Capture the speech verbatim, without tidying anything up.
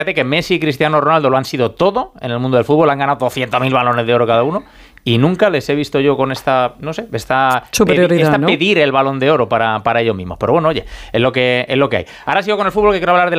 Fíjate que Messi y Cristiano Ronaldo lo han sido todo en el mundo del fútbol, han ganado doscientos mil balones de oro cada uno y nunca les he visto yo con esta, no sé, esta superioridad, esta ¿no? pedir el balón de oro para, para ellos mismos. Pero bueno, oye, es lo que es lo que hay. Ahora sigo con el fútbol, que quiero hablar de la